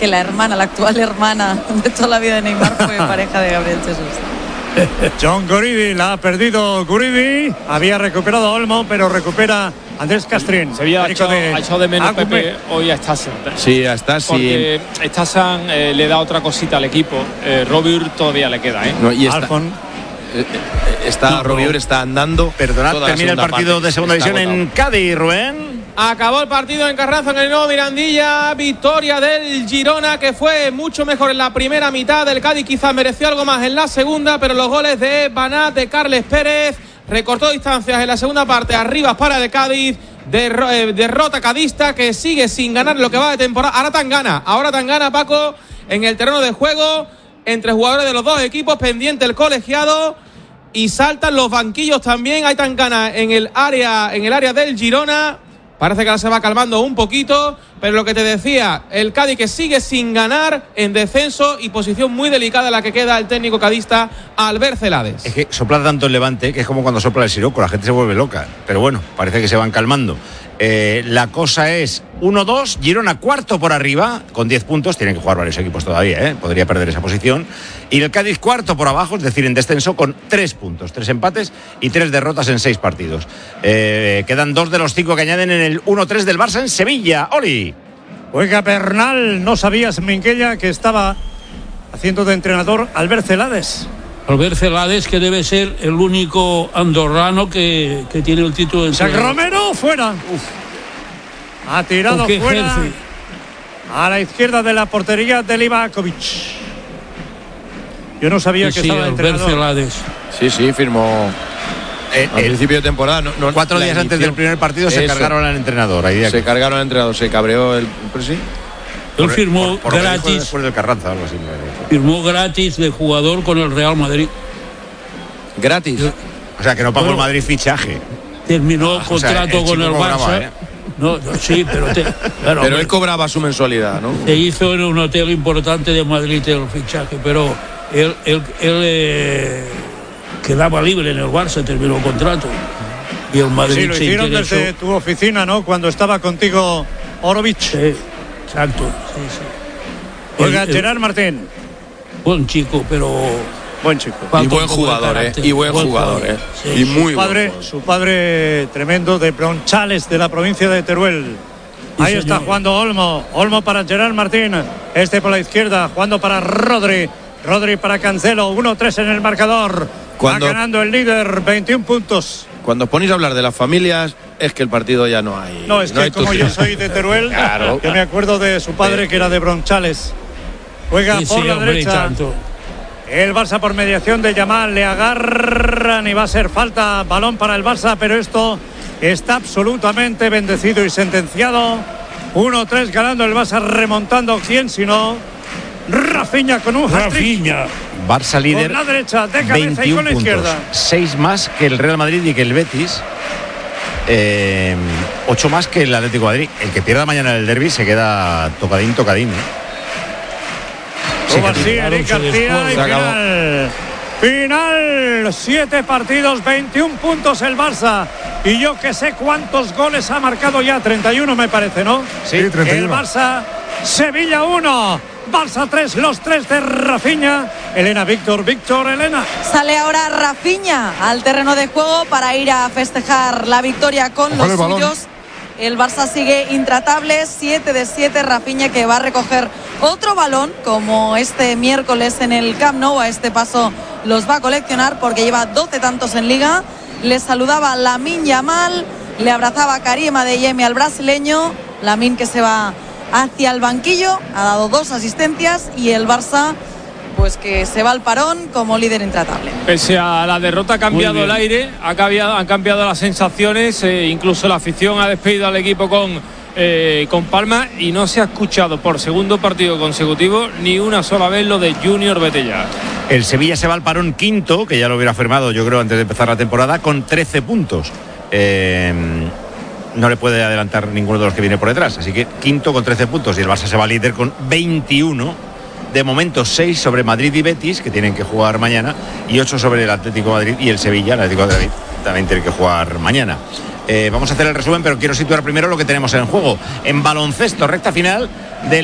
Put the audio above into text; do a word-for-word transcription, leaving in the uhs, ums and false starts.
que la hermana, la actual hermana de toda la vida de Neymar fue pareja de Gabriel Jesús. John Guridi, la ha perdido Guridi, había recuperado Olmo, pero recupera Andrés Castrín. Sevilla ha echado de, ha echado de menos Agume. Pepe hoy a Stassen. Sí, a Stassen. Porque Stassen eh, le da otra cosita al equipo. Eh, Robur todavía le queda, ¿eh? No, y está, está no, Robur está andando. Perdonad, termina el partido parte. de segunda división en Cádiz, Rubén. Acabó el partido en Carranza, en el nuevo Mirandilla. Victoria del Girona, que fue mucho mejor en la primera mitad. Del Cádiz quizás mereció algo más en la segunda, pero los goles de Banat, de Carles Pérez, recortó distancias en la segunda parte. Arriba para el Cádiz. Derro- eh, derrota cadista, que sigue sin ganar lo que va de temporada. Ahora tan gana, ahora tan gana Paco en el terreno de juego entre jugadores de los dos equipos, pendiente el colegiado, y saltan los banquillos también. Hay tan gana en el área, en el área del Girona. Parece que ahora se va calmando un poquito, pero lo que te decía, el Cádiz que sigue sin ganar, en descenso, y posición muy delicada la que queda el técnico cadista Albert Celades. Es que sopla tanto el Levante que es como cuando sopla el siroco, la gente se vuelve loca, pero bueno, parece que se van calmando. Eh, la cosa es uno dos, Girona cuarto por arriba con diez puntos, tienen que jugar varios equipos todavía, ¿eh? Podría perder esa posición, y el Cádiz cuarto por abajo, es decir, en descenso con tres puntos, tres empates y tres derrotas en seis partidos. Eh, quedan dos de los cinco que añaden en el uno tres del Barça en Sevilla. Oli. Oiga, Bernal, ¿no sabías, Minguella, que estaba haciendo de entrenador Albert Celades? Albert Celades, que debe ser el único andorrano que, que tiene el título de entrenador. Romero, fuera. Uf. Ha tirado fuera ejerce? A la izquierda de la portería de Livakovic. Yo no sabía sí, que sí, estaba Albert entrenador. Celades. Sí, sí, firmó eh, al principio de temporada. No, no, cuatro días antes del primer partido se Eso. cargaron al entrenador. Ahí se que... cargaron al entrenador, se cabreó el... Pues sí. Él firmó por, por gratis. Después del Carranza, algo así. Firmó gratis de jugador con el Real Madrid. ¿Gratis? O sea, que no pagó bueno, el Madrid fichaje. Terminó ah, contrato o sea, el con el Barça. Cobraba, ¿eh? No, no, sí, pero, te, pero, pero él cobraba su mensualidad, ¿no? Se hizo en un hotel importante de Madrid el fichaje, pero él, él, él eh, quedaba libre en el Barça, terminó el contrato. Y el Madrid sí, lo se hicieron interesó. Desde tu oficina, ¿no? Cuando estaba contigo Orovic. Sí, exacto. Sí, sí. Oiga, el, Gerard Martín. Buen chico, pero... Buen chico. Y buen jugador, ¿eh? Y buen, buen jugador, ¿eh? Sí, y muy su padre, buen su padre tremendo de Bronchales, de la provincia de Teruel. Ahí sí, está señor. Jugando Olmo. Olmo para Gerard Martín. Este por la izquierda, jugando para Rodri. Rodri para Cancelo. uno tres en el marcador. Cuando, va ganando el líder, veintiún puntos. Cuando ponéis a hablar de las familias, es que el partido ya no hay. No, es no que como yo soy de Teruel, claro. Yo me acuerdo de su padre sí. que era de Bronchales. Juega sí, por sí, la derecha. El Barça por mediación de Yamal, le agarran y va a ser falta, balón para el Barça, pero esto está absolutamente bendecido y sentenciado. uno tres ganando el Barça, remontando. ¿Quién si no? Rafinha con un hat-trick. Barça líder, con la derecha, de cabeza y con la izquierda. seis más que el Real Madrid y que el Betis. Eh, ocho más que el Atlético de Madrid. El que pierda mañana el derbi se queda tocadín, tocadín, ¿eh? Sí, García, Eric García y final. Final, siete partidos, veintiún puntos el Barça. Y yo que sé cuántos goles ha marcado ya, treinta y uno me parece, ¿no? Sí, treinta y uno. El Barça, Sevilla uno, Barça tres, los tres de Rafinha. Elena, Víctor, Víctor, Elena. Sale ahora Rafinha al terreno de juego para ir a festejar la victoria con Ojalá los suyos. Balón. El Barça sigue intratable, siete de siete. Rafinha que va a recoger otro balón, como este miércoles en el Camp Nou. A este paso los va a coleccionar porque lleva doce tantos en Liga. Le saludaba Lamine Yamal, le abrazaba Karim Adeyemi al brasileño. Lamine que se va hacia el banquillo, ha dado dos asistencias y el Barça pues que se va al parón como líder intratable. Pese a la derrota ha cambiado el aire, ha cambiado, han cambiado las sensaciones, eh, incluso la afición ha despedido al equipo con, eh, con palmas y no se ha escuchado por segundo partido consecutivo ni una sola vez lo de Junior Betella. El Sevilla se va al parón quinto, que ya lo hubiera firmado yo creo antes de empezar la temporada, con trece puntos. Eh, no le puede adelantar ninguno de los que viene por detrás, así que quinto con trece puntos y el Barça se va líder con veintiuno. De momento seis sobre Madrid y Betis, que tienen que jugar mañana, y ocho sobre el Atlético de Madrid y el Sevilla. El Atlético de Madrid también tiene que jugar mañana. Eh, vamos a hacer el resumen, pero quiero situar primero lo que tenemos en juego. En baloncesto, recta final del